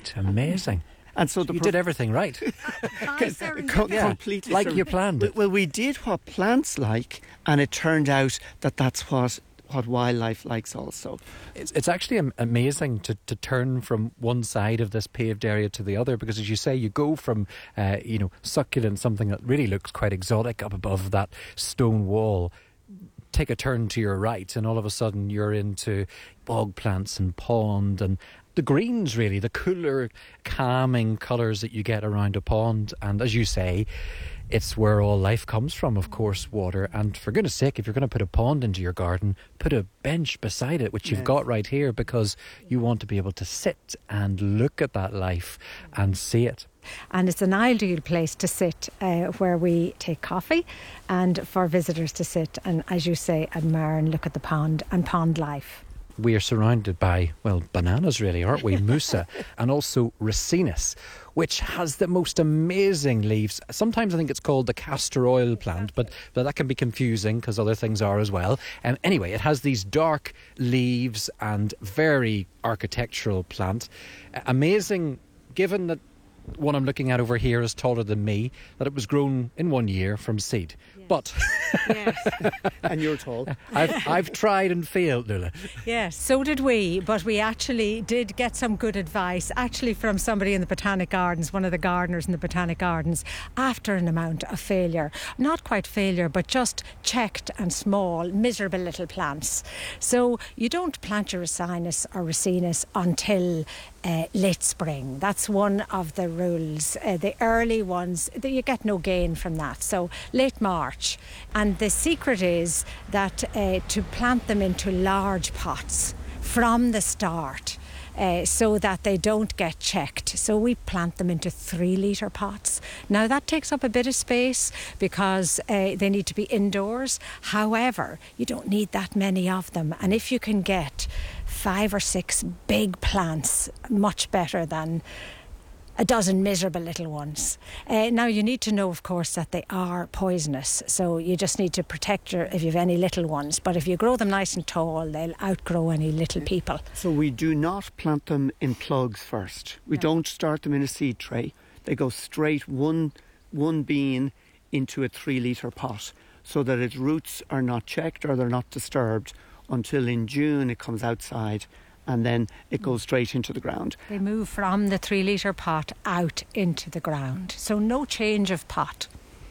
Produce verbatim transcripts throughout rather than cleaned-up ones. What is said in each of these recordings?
Right, amazing. And so, so the you pro- did everything right. Co- yeah, completely like so you planned it. Well, we did what plants like, and it turned out that that's what what wildlife likes also. It's, it's actually am- amazing to, to turn from one side of this paved area to the other, because as you say, you go from uh, you know succulent, something that really looks quite exotic up above that stone wall, take a turn to your right and all of a sudden you're into bog plants and pond and the greens, really, the cooler, calming colours that you get around a pond. And as you say, it's where all life comes from, of course, water. And for goodness sake, if you're going to put a pond into your garden, put a bench beside it, which you've yes. got right here, because you want to be able to sit and look at that life and see it. And it's an ideal place to sit, uh, where we take coffee, and for visitors to sit and, as you say, admire and look at the pond and pond life. We are surrounded by, well, bananas really, aren't we? Musa, and also Ricinus, which has the most amazing leaves. Sometimes I think it's called the castor oil plant, but, but that can be confusing because other things are as well. Um, anyway, it has these dark leaves and very architectural plant. Uh, amazing, given that one I'm looking at over here is taller than me, that it was grown in one year from seed. Yes. But yes. And you're tall. I've, I've tried and failed, Nuala. Yes, so did we, but we actually did get some good advice, actually from somebody in the Botanic Gardens, one of the gardeners in the Botanic Gardens, after an amount of failure. Not quite failure, but just checked and small, miserable little plants. So you don't plant your Ricinus or Ricinus until Uh, late spring. That's one of the rules. Uh, the early ones, you get no gain from that. So late March. And the secret is that uh, to plant them into large pots from the start, uh, so that they don't get checked. So we plant them into three litre pots. Now that takes up a bit of space because uh, they need to be indoors. However, you don't need that many of them. And if you can get five or six big plants, much better than a dozen miserable little ones. Uh, now you need to know, of course, that they are poisonous, so you just need to protect your, if you have any little ones. But if you grow them nice and tall, they'll outgrow any little people. So we do not plant them in plugs first. We no. don't start them in a seed tray. They go straight one one bean into a three litre pot, so that its roots are not checked or they're not disturbed until in June it comes outside, and then it goes straight into the ground. They move from the three litre pot out into the ground, so no change of pot.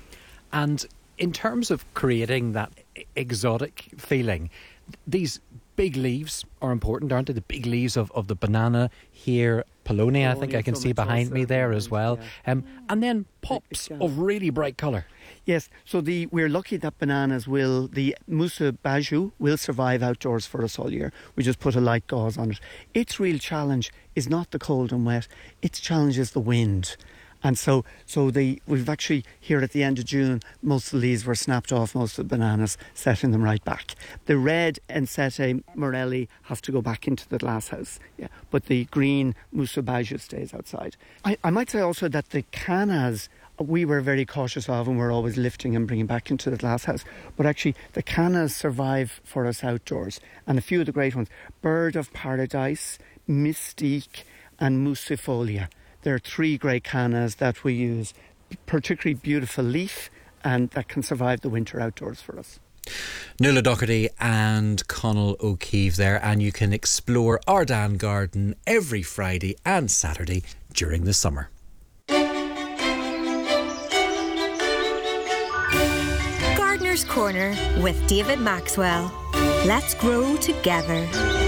And in terms of creating that exotic feeling, these big leaves are important, aren't they? The big leaves of, of the banana here, Paulownia, I think I can see behind me there as well. Yeah. Um, and then pops of really bright colour. Yes, so the we're lucky that bananas will, the Musa baju will survive outdoors for us all year. We just put a light gauze on it. Its real challenge is not the cold and wet, its challenge is the wind. And so so the we've actually, here at the end of June, most of the leaves were snapped off, most of the bananas, setting them right back. The red Ensete Morelli has to go back into the glass house, yeah, but the green Musa baju stays outside. I, I might say also that the cannas, we were very cautious of, and we're always lifting and bringing back into the glass house. But actually, the cannas survive for us outdoors. And a few of the great ones, Bird of Paradise, Mystique, and Musifolia. There are three great cannas that we use. Particularly beautiful leaf, and that can survive the winter outdoors for us. Nuala Docherty and Conal O'Keefe there, and you can explore Ardan Garden every Friday and Saturday during the summer. Gardener's Corner with David Maxwell. Let's grow together.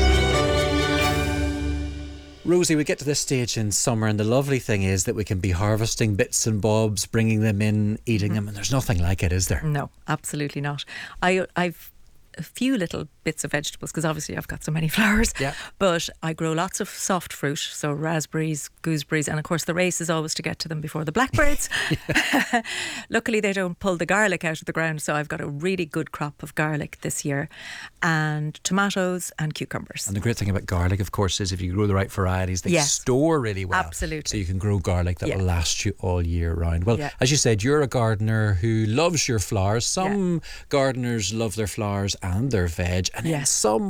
Rosie, we get to this stage in summer, and the lovely thing is that we can be harvesting bits and bobs, bringing them in, eating mm-hmm. them, and there's nothing like it, is there? No, absolutely not. I, I've a few little bits of vegetables because obviously I've got so many flowers, yeah. but I grow lots of soft fruit, so raspberries, gooseberries, and of course the race is always to get to them before the blackbirds. Luckily they don't pull the garlic out of the ground, so I've got a really good crop of garlic this year, and tomatoes and cucumbers. And the great thing about garlic, of course, is if you grow the right varieties, they yes. store really well. Absolutely. So you can grow garlic that yeah. will last you all year round. Well, yeah. as you said, you're a gardener who loves your flowers. Some yeah. gardeners love their flowers and their veg, and yes. some